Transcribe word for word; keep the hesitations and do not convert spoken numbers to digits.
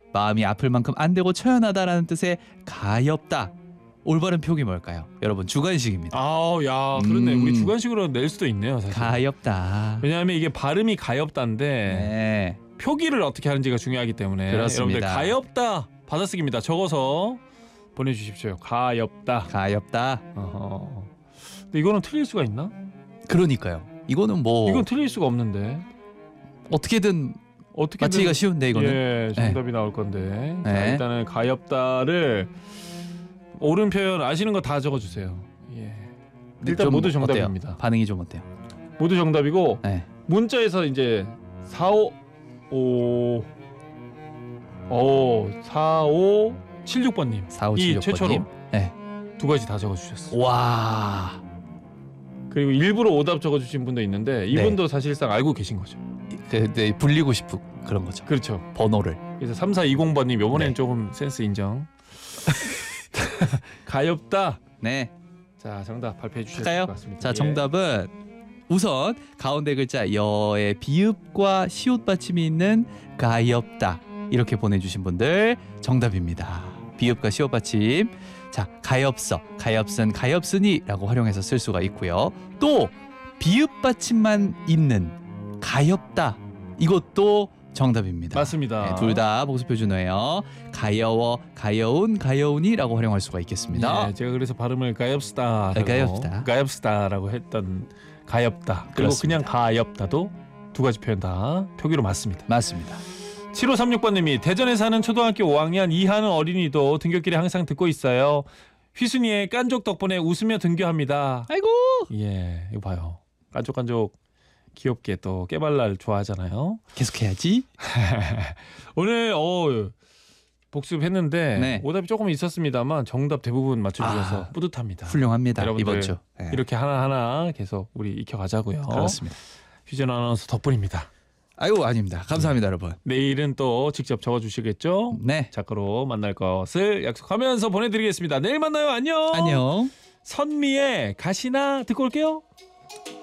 마음이 아플 만큼 안 되고 처연하다라는 뜻의 가엾다. 올바른 표기 뭘까요? 여러분 주관식입니다. 아우 야 그렇네. 음. 우리 주관식으로 낼 수도 있네요 사실. 가엾다. 왜냐하면 이게 발음이 가엾다인데 네. 표기를 어떻게 하는지가 중요하기 때문에 그렇습니다. 여러분들 가엾다 받아쓰기입니다. 적어서 보내주십시오. 가엾다. 가엾다. 어허. 근데 이거는 틀릴 수가 있나? 그러니까요. 이거는 뭐 이건 틀릴 수가 없는데 어떻게든 어떻게 맞히기가 쉬운데 이거는. 예 정답이 나올 건데 자, 네. 일단은 가엾다를 옳은 표현 아시는 거 다 적어주세요. 예. 일단 좀 모두 정답입니다. 어때요? 반응이 좀 어때요? 모두 정답이고 네. 문자에서 이제 사오 오 오 사오칠육 번님 이 최초로 사오칠육 번님. 네. 두 가지 다 적어주셨어요. 와. 그리고 일부러 오답 적어주신 분도 있는데 이분도 사실상 알고 계신 거죠. 그, 네, 불리고 싶은 그런 거죠. 그렇죠. 번호를. 그래서 삼사이공 번님 이번엔 네. 조금 센스 인정. 가엾다. 네. 자 정답 발표해 주실 할까요? 것 같습니다. 자 예. 정답은 우선 가운데 글자 여의 비읍과 시옷 받침이 있는 가엾다 이렇게 보내주신 분들 정답입니다. 비읍과 시옷 받침. 자 가엾어, 가엾은, 가엾으니라고 활용해서 쓸 수가 있고요. 또 비읍 받침만 있는 가엾다 이것도 정답입니다. 맞습니다. 네, 둘 다 복수표준어예요. 가여워, 가여운, 가여운이라고 활용할 수가 있겠습니다. 예, 제가 그래서 발음을 가엾다, 네, 가엾다. 가엾다라고 했던 가엾다. 그리고 그렇습니다. 그냥 가엾다도 두 가지 표현 다 표기로 맞습니다. 맞습니다. 칠오삼육 번님이 대전에 사는 초등학교 오 학년 이하는 어린이도 등교길에 항상 듣고 있어요. 휘순이의 깐족 덕분에 웃으며 등교합니다. 아이고. 예, 이거 봐요. 깐족깐족 귀엽게 또 깨발랄 좋아하잖아요. 계속해야지. 오늘 어 복습했는데 네. 오답이 조금 있었습니다만 정답 대부분 맞춰주셔서 아, 뿌듯합니다. 훌륭합니다. 여러분들 이번 주. 네. 이렇게 하나하나 계속 우리 익혀가자고요. 그렇습니다. 휴전 아나운서 덕분입니다. 아이고 아닙니다. 감사합니다, 여러분. 내일은 또 직접 적어주시겠죠? 네. 작가로 만날 것을 약속하면서 보내드리겠습니다. 내일 만나요. 안녕. 안녕. 선미의 가시나 듣고 올게요.